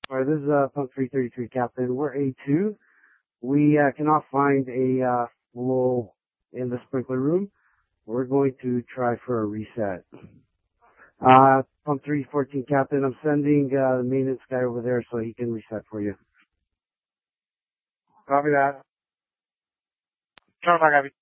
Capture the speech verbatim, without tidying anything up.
Alright, this is uh, pump three thirty-three, Captain. We're A two. We uh, cannot find a uh, flow in the sprinkler room. We're going to try for a reset. Uh, pump three fourteen, Captain. I'm sending uh, the maintenance guy over there so he can reset for you. Copy that. Turn back, Abby.